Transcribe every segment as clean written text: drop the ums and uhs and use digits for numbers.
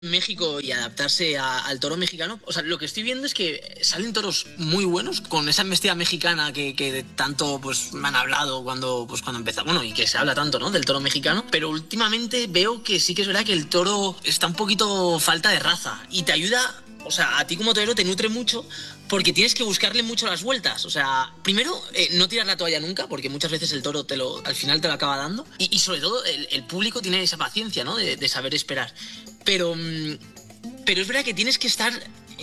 México y adaptarse al toro mexicano. O sea, lo que estoy viendo es que salen toros muy buenos con esa embestida mexicana que tanto pues me han hablado cuando empezó, bueno, y que se habla tanto, ¿no?, del toro mexicano, pero últimamente veo que sí que es verdad que el toro está un poquito falta de raza y te ayuda. O sea, a ti como torero te nutre mucho porque tienes que buscarle mucho las vueltas. O sea, primero, no tirar la toalla nunca, porque muchas veces el toro al final te lo acaba dando. Y sobre todo, el público tiene esa paciencia, ¿no?, de saber esperar. Pero, pero es verdad que tienes que estar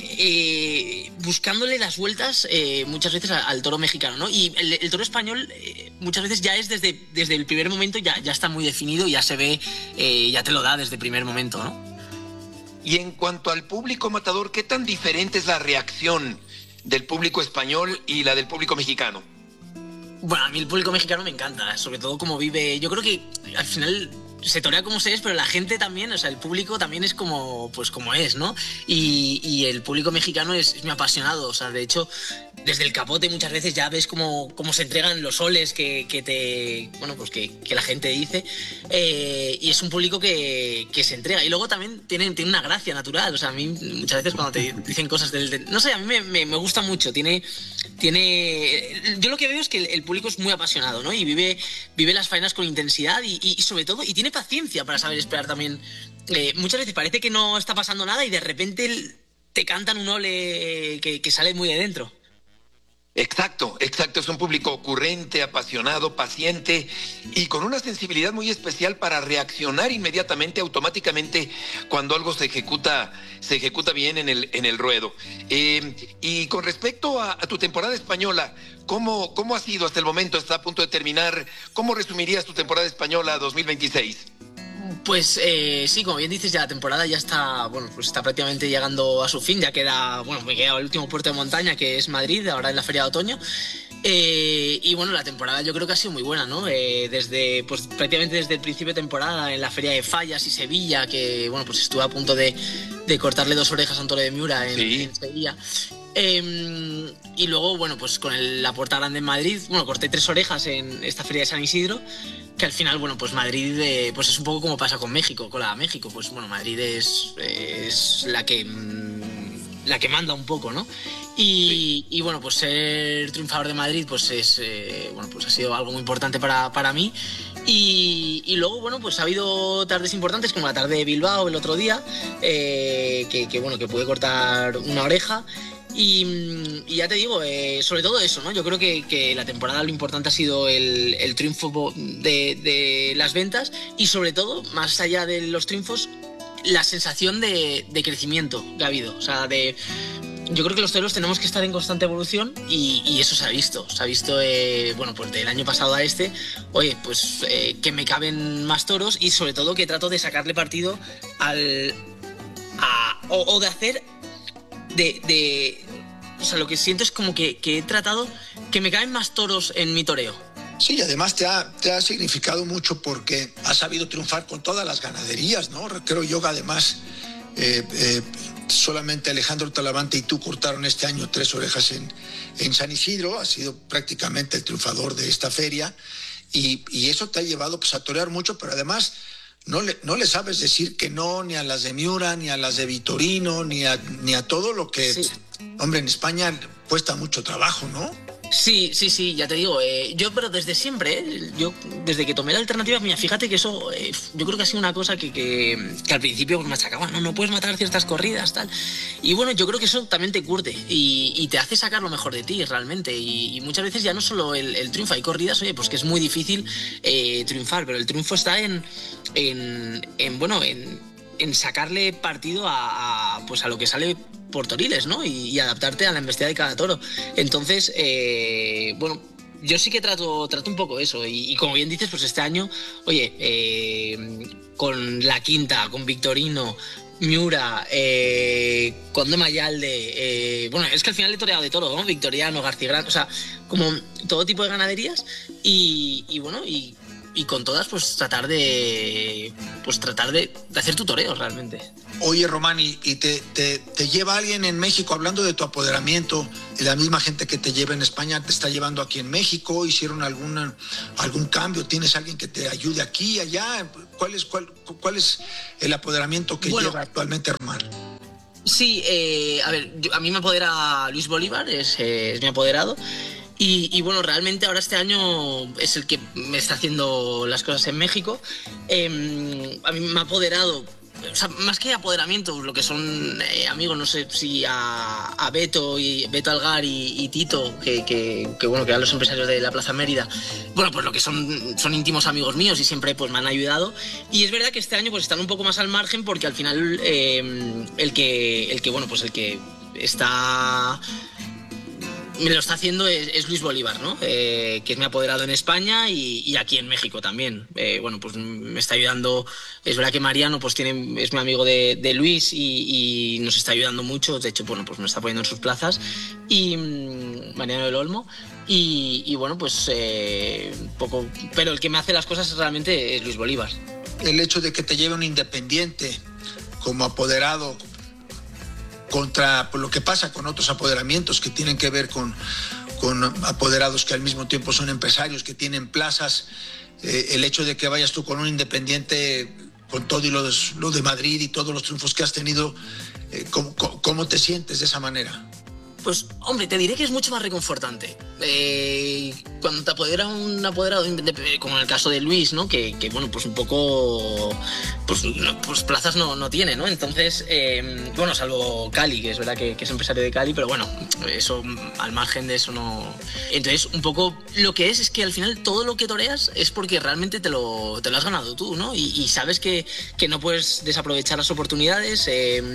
buscándole las vueltas muchas veces al toro mexicano, ¿no? Y el toro español muchas veces ya es desde el primer momento, ya está muy definido, ya se ve, ya te lo da desde el primer momento, ¿no? Y en cuanto al público matador, ¿qué tan diferente es la reacción del público español y la del público mexicano? Bueno, a mí el público mexicano me encanta, sobre todo como vive. Yo creo que al final se torea como se es, pero la gente también, o sea, el público también es como, pues como es, ¿no? Y el público mexicano es muy apasionado, o sea, de hecho, desde el capote muchas veces ya ves cómo se entregan los soles que la gente dice, y es un público que se entrega. Y luego también tiene una gracia natural, o sea, a mí muchas veces cuando te dicen cosas no sé, a mí me gusta mucho, yo lo que veo es que el público es muy apasionado, ¿no? Y vive las faenas con intensidad y sobre todo, y tiene paciencia para saber esperar también. Muchas veces parece que no está pasando nada y de repente te cantan un ole que sale muy de dentro. Exacto, es un público ocurrente, apasionado, paciente y con una sensibilidad muy especial para reaccionar inmediatamente, automáticamente, cuando algo se ejecuta bien en el ruedo. Y con respecto a tu temporada española, ¿cómo ha sido hasta el momento? Está a punto de terminar. ¿Cómo resumirías tu temporada española 2026? Pues sí, como bien dices, ya la temporada ya está, bueno, pues está prácticamente llegando a su fin. Ya queda, bueno, me queda el último puerto de montaña, que es Madrid, ahora en la Feria de Otoño. Y bueno, la temporada yo creo que ha sido muy buena, ¿no? Pues prácticamente desde el principio de temporada en la Feria de Fallas y Sevilla, que bueno, pues estuve a punto de cortarle 2 orejas a un toro de Miura en Sevilla. Y luego, bueno, pues con la Puerta Grande en Madrid, bueno, corté 3 orejas en esta Feria de San Isidro, que al final, bueno, pues Madrid pues es un poco como pasa con México, con la México, pues bueno, Madrid es la que manda un poco, ¿no? Y bueno, pues ser triunfador de Madrid pues es bueno, pues ha sido algo muy importante para mí. Y luego, bueno, pues ha habido tardes importantes, como la tarde de Bilbao el otro día, que pude cortar una oreja. Y ya te digo, sobre todo eso, ¿no? Yo creo que la temporada lo importante ha sido el triunfo de las ventas y sobre todo, más allá de los triunfos, la sensación de crecimiento que ha habido. O sea, yo creo que los toreros tenemos que estar en constante evolución y eso se ha visto. Se ha visto, bueno, pues del año pasado a este, oye, pues que me caben más toros y sobre todo que trato de sacarle partido o de hacer o sea, lo que siento es como que he tratado que me caen más toros en mi toreo. Sí, además te ha significado mucho porque has sabido triunfar con todas las ganaderías, ¿no? Creo yo que además solamente Alejandro Talavante y tú cortaron este año 3 orejas en San Isidro. Has sido prácticamente el triunfador de esta feria y eso te ha llevado pues a torear mucho, pero además no le sabes decir que no ni a las de Miura, ni a las de Vitorino, ni a todo lo que, sí. Hombre, en España cuesta mucho trabajo, ¿no? Sí, ya te digo, yo pero desde siempre, yo desde que tomé la alternativa, mira, fíjate que eso, yo creo que ha sido una cosa que al principio pues, me achacaba, no puedes matar ciertas corridas, tal, y bueno, yo creo que eso también te curte y te hace sacar lo mejor de ti realmente, y muchas veces ya no solo el triunfo, hay corridas, oye, pues que es muy difícil triunfar, pero el triunfo está en sacarle partido a lo que sale por toriles, ¿no? Y adaptarte a la embestida de cada toro. Entonces, bueno, yo sí que trato un poco eso. Y como bien dices, pues este año, oye, con La Quinta, con Victorino, Miura, Conde Mayalde, bueno, es que al final he toreado de todo, ¿no? Victoriano, García Gran, o sea, como todo tipo de ganaderías y bueno, y con todas pues tratar de hacer tu toreo realmente. Oye, Román, ¿y te lleva alguien en México, hablando de tu apoderamiento, la misma gente que te lleva en España te está llevando aquí en México? ¿Hicieron algún cambio? ¿Tienes alguien que te ayude aquí, allá? ¿Cuál es el apoderamiento que lleva actualmente Román? Sí, a ver, a mí me apodera Luis Bolívar, es mi apoderado. Y bueno, realmente ahora este año es el que me está haciendo las cosas en México. A mí me ha apoderado, o sea, más que apoderamiento, lo que son amigos, no sé si a Beto Algar y Tito, que bueno, que eran los empresarios de la Plaza Mérida, bueno, pues lo que son íntimos amigos míos y siempre pues me han ayudado. Y es verdad que este año pues están un poco más al margen, porque al final el que está... me lo está haciendo es Luis Bolívar, ¿no? Que es mi apoderado en España y aquí en México también. Bueno, pues me está ayudando. Es verdad que Mariano pues es mi amigo de Luis y nos está ayudando mucho. De hecho, bueno, pues me está poniendo en sus plazas. Y Mariano del Olmo. Y bueno, pues poco. Pero el que me hace las cosas realmente es Luis Bolívar. El hecho de que te lleve un independiente como apoderado, contra lo que pasa con otros apoderamientos que tienen que ver con apoderados que al mismo tiempo son empresarios, que tienen plazas, el hecho de que vayas tú con un independiente, con todo y lo de Madrid y todos los triunfos que has tenido, ¿cómo te sientes de esa manera? Pues, hombre, te diré que es mucho más reconfortante. Cuando te apodera un apoderado, como en el caso de Luis, ¿no? Que bueno, pues un poco... Pues plazas no tiene, ¿no? Entonces, bueno, salvo Cali, que es verdad que es empresario de Cali, pero bueno, eso, al margen de eso no... Entonces, un poco lo que es que al final todo lo que toreas es porque realmente te lo has ganado tú, ¿no? Y sabes que no puedes desaprovechar las oportunidades.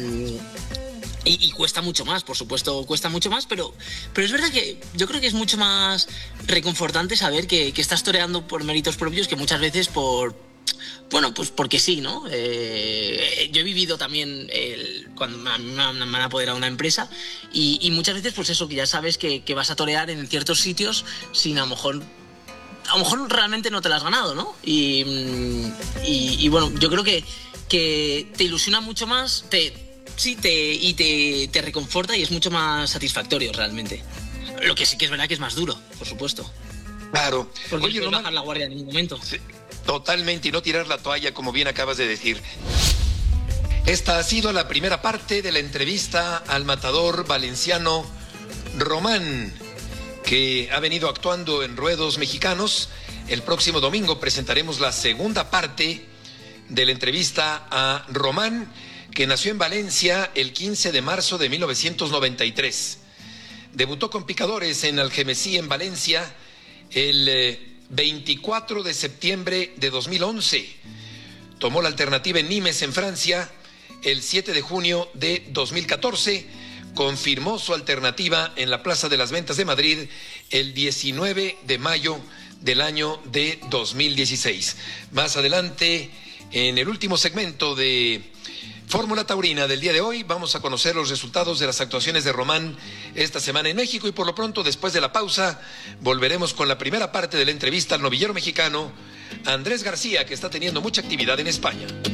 Y cuesta mucho más, por supuesto, cuesta mucho más, pero es verdad que yo creo que es mucho más reconfortante saber que estás toreando por méritos propios, que muchas veces bueno, pues porque sí, ¿no? Yo he vivido también cuando me han apoderado una empresa y muchas veces pues eso, que ya sabes que vas a torear en ciertos sitios sin a lo mejor realmente no te lo has ganado, ¿no? Y bueno, yo creo que te ilusiona mucho más, te reconforta y es mucho más satisfactorio realmente. Lo que sí que es verdad que es más duro, por supuesto. Claro. Porque no bajar la guardia en ningún momento. Sí, totalmente, y no tirar la toalla, como bien acabas de decir. Esta ha sido la primera parte de la entrevista al matador valenciano Román, que ha venido actuando en ruedos mexicanos. El próximo domingo presentaremos la segunda parte de la entrevista a Román, que nació en Valencia el 15 de marzo de 1993. Debutó con picadores en Algemesí, en Valencia, el 24 de septiembre de 2011. Tomó la alternativa en Nimes, en Francia, el 7 de junio de 2014. Confirmó su alternativa en la Plaza de las Ventas de Madrid el 19 de mayo del año de 2016. Más adelante, en el último segmento de Fórmula Taurina del día de hoy, vamos a conocer los resultados de las actuaciones de Román esta semana en México, y por lo pronto, después de la pausa, volveremos con la primera parte de la entrevista al novillero mexicano Andrés García, que está teniendo mucha actividad en España.